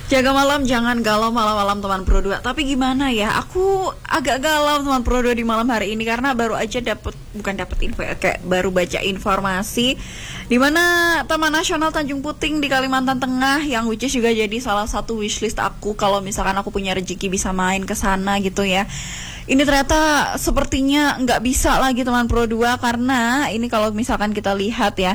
Jaga malam, jangan galau malam-malam teman Pro 2. Tapi gimana ya, aku agak galau teman Pro 2 di malam hari ini karena baru aja bukan dapat info ya, kayak baru baca informasi di mana Taman Nasional Tanjung Puting di Kalimantan Tengah yang which is juga jadi salah satu wishlist aku kalau misalkan aku punya rezeki bisa main ke sana gitu ya. Ini ternyata sepertinya nggak bisa lagi teman Pro 2 karena ini kalau misalkan kita lihat ya,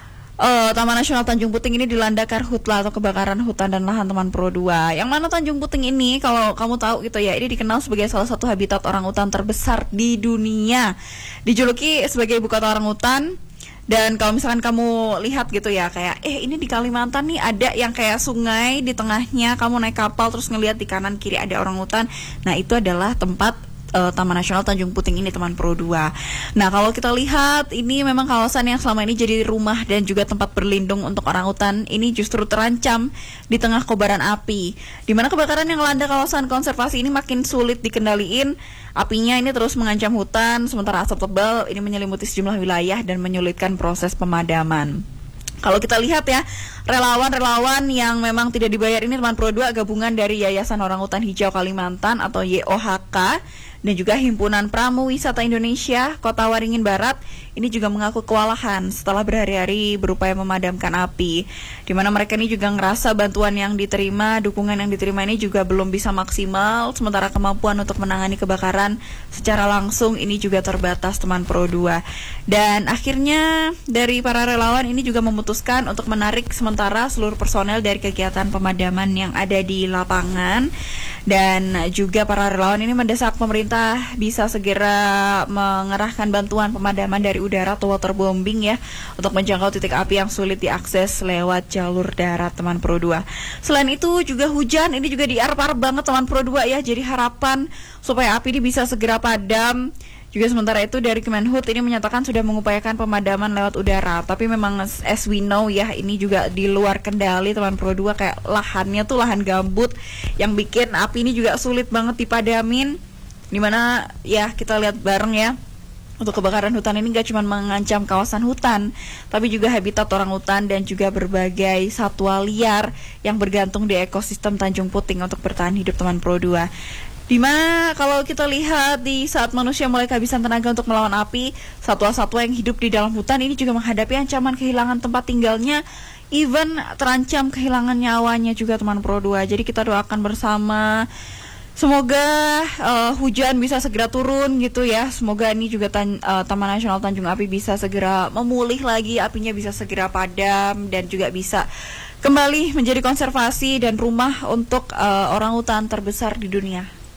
Taman Nasional Tanjung Puting ini dilanda karhutla atau kebakaran hutan dan lahan teman Pro 2. Yang mana Tanjung Puting ini kalau kamu tahu gitu ya, ini dikenal sebagai salah satu habitat orangutan terbesar di dunia. Dijuluki sebagai ibu kota orangutan. Dan kalau misalkan kamu lihat gitu ya, kayak ini di Kalimantan nih ada yang kayak sungai di tengahnya, kamu naik kapal terus ngelihat di kanan kiri ada orangutan. Nah, itu adalah tempat Taman Nasional Tanjung Puting ini teman Pro 2. Nah, kalau kita lihat ini memang kawasan yang selama ini jadi rumah dan juga tempat berlindung untuk orangutan ini justru terancam di tengah kobaran api. Di mana kebakaran yang melanda kawasan konservasi ini makin sulit dikendaliin. Apinya ini terus mengancam hutan, sementara asap tebal ini menyelimuti sejumlah wilayah dan menyulitkan proses pemadaman. Kalau kita lihat ya, relawan-relawan yang memang tidak dibayar ini teman Pro 2 gabungan dari Yayasan Orangutan Hijau Kalimantan atau YOHK dan juga Himpunan Pramu Wisata Indonesia Kota Waringin Barat ini juga mengaku kewalahan setelah berhari-hari berupaya memadamkan api, di mana mereka ini juga ngerasa bantuan yang diterima, dukungan yang diterima ini juga belum bisa maksimal, sementara kemampuan untuk menangani kebakaran secara langsung ini juga terbatas teman Pro 2. Dan akhirnya dari para relawan ini juga memutuskan untuk menarik sementara seluruh personel dari kegiatan pemadaman yang ada di lapangan, dan juga para relawan ini mendesak pemerintah bisa segera mengerahkan bantuan pemadaman dari udara atau waterbombing ya untuk menjangkau titik api yang sulit diakses lewat jalur darat teman Pro 2. Selain itu juga hujan ini juga diarep-arep banget teman Pro 2 ya, jadi harapan supaya api ini bisa segera padam. Juga sementara itu dari Kemenhub ini menyatakan sudah mengupayakan pemadaman lewat udara, tapi memang as we know ya, ini juga di luar kendali teman Pro 2, kayak lahannya tuh lahan gambut yang bikin api ini juga sulit banget dipadamin. Dimana ya kita lihat bareng ya, untuk kebakaran hutan ini gak cuma mengancam kawasan hutan, tapi juga habitat orangutan dan juga berbagai satwa liar yang bergantung di ekosistem Tanjung Puting untuk bertahan hidup teman Pro 2. Dimana kalau kita lihat di saat manusia mulai kehabisan tenaga untuk melawan api, satwa-satwa yang hidup di dalam hutan ini juga menghadapi ancaman kehilangan tempat tinggalnya, even terancam kehilangan nyawanya juga teman Pro 2. Jadi kita doakan bersama semoga hujan bisa segera turun gitu ya. Semoga ini juga Taman Nasional Tanjung Api bisa segera memulih lagi, apinya bisa segera padam dan juga bisa kembali menjadi konservasi dan rumah untuk orangutan terbesar di dunia.